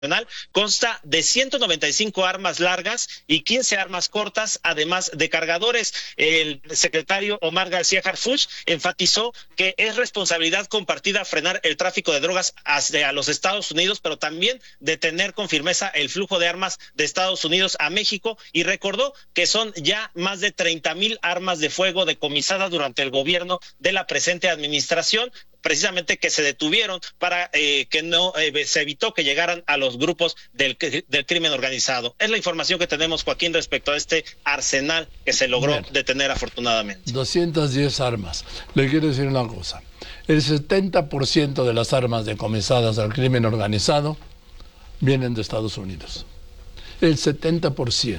consta de 195 armas largas y 15 armas cortas, además de cargadores. El secretario Omar García Harfuch enfatizó que es responsabilidad compartida frenar el tráfico de drogas hacia los Estados Unidos, pero también detener con firmeza el flujo de armas de Estados Unidos a México, y recordó que son ya más de 30,000 armas de fuego decomisadas durante el gobierno de la presente administración, precisamente que se detuvieron para que no se evitó que llegaran a los grupos del crimen organizado. Es la información que tenemos, Joaquín, respecto a este arsenal que se logró detener afortunadamente. 210 armas. Le quiero decir una cosa. El 70% de las armas decomisadas al crimen organizado vienen de Estados Unidos. El 70%.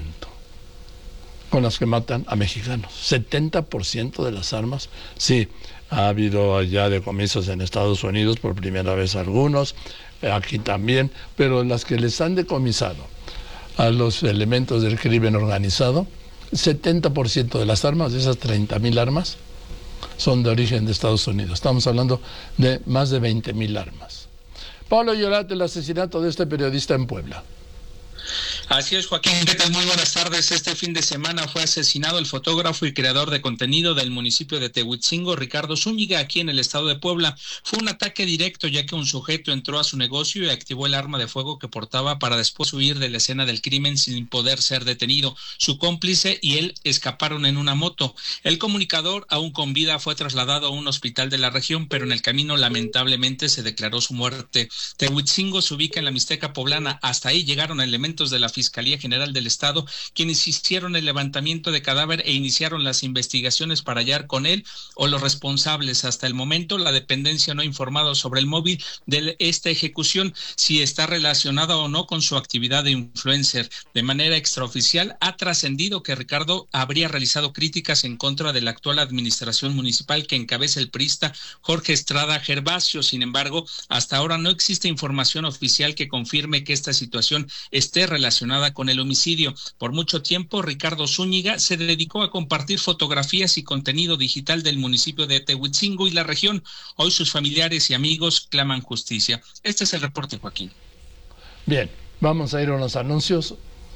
Con las que matan a mexicanos. 70% de las armas, sí. Ha habido allá decomisos en Estados Unidos, por primera vez algunos, aquí también, pero las que les han decomisado a los elementos del crimen organizado, 70% de las armas, de esas 30,000 armas, son de origen de Estados Unidos. Estamos hablando de más de 20,000 armas. Pablo Llorat, el asesinato de este periodista en Puebla. Así es, Joaquín, ¿qué tal? Muy buenas tardes. Este fin de semana fue asesinado el fotógrafo y creador de contenido del municipio de Tehuitzingo, Ricardo Zúñiga, aquí en el estado de Puebla. Fue un ataque directo, ya que un sujeto entró a su negocio y activó el arma de fuego que portaba para después huir de la escena del crimen sin poder ser detenido. Su cómplice y él escaparon en una moto. El comunicador, aún con vida, fue trasladado a un hospital de la región, pero en el camino lamentablemente se declaró su muerte. Tehuitzingo se ubica en la Mixteca poblana. Hasta ahí llegaron elementos de la Fiscalía General del Estado, quienes hicieron el levantamiento de cadáver e iniciaron las investigaciones para hallar con él o los responsables. Hasta el momento, la dependencia no ha informado sobre el móvil de esta ejecución, si está relacionada o no con su actividad de influencer. De manera extraoficial, ha trascendido que Ricardo habría realizado críticas en contra de la actual administración municipal que encabeza el priista Jorge Estrada Gervasio. Sin embargo, hasta ahora no existe información oficial que confirme que esta situación esté relacionada con el homicidio. Por mucho tiempo, Ricardo Zúñiga se dedicó a compartir fotografías y contenido digital del municipio de Tehuitzingo y la región. Hoy sus familiares y amigos claman justicia. Este es el reporte, Joaquín. Bien, vamos a ir a unos anuncios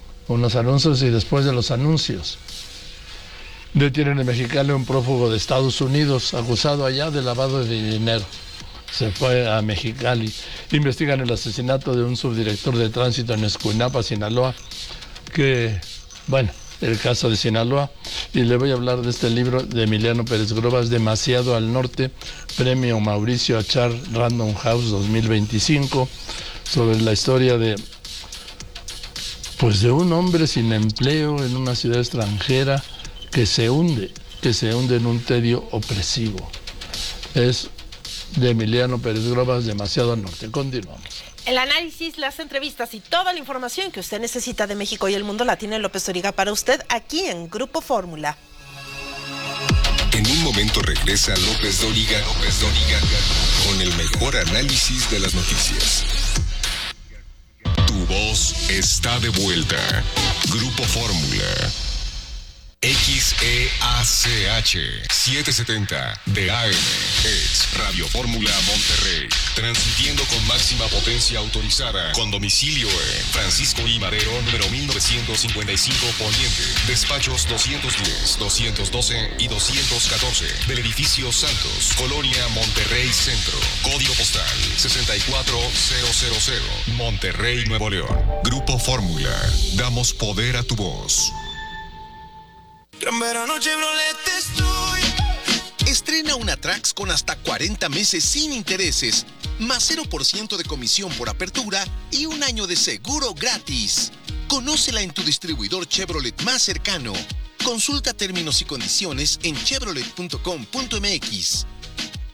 y después de los anuncios. Detienen en Mexicali un prófugo de Estados Unidos acusado allá de lavado de dinero. Se fue a Mexicali. Investigan el asesinato de un subdirector de tránsito en Escuinapa, Sinaloa, el caso de Sinaloa. Y le voy a hablar de este libro de Emiliano Pérez Grobas, Demasiado al Norte, Premio Mauricio Achar Random House 2025, sobre la historia de un hombre sin empleo en una ciudad extranjera que se hunde en un tedio opresivo. Es de Emiliano Pérez Grobas, Demasiado al Norte. Continuamos. El análisis, las entrevistas y toda la información que usted necesita de México y el mundo la tiene López Dóriga para usted aquí en Grupo Fórmula. En un momento regresa López Dóriga con el mejor análisis de las noticias. Tu voz está de vuelta. Grupo Fórmula. XEACH 770 de AM es Radio Fórmula Monterrey, transmitiendo con máxima potencia autorizada, con domicilio en Francisco I. Madero, número 1955 Poniente, despachos 210, 212 y 214 del edificio Santos, Colonia Monterrey Centro, código postal 64000, Monterrey, Nuevo León. Grupo Fórmula, damos poder a tu voz. Gran verano Chevrolet estoy. Estrena una Trax con hasta 40 meses sin intereses, más 0% de comisión por apertura y un año de seguro gratis. Conócela en tu distribuidor Chevrolet más cercano. Consulta términos y condiciones en chevrolet.com.mx.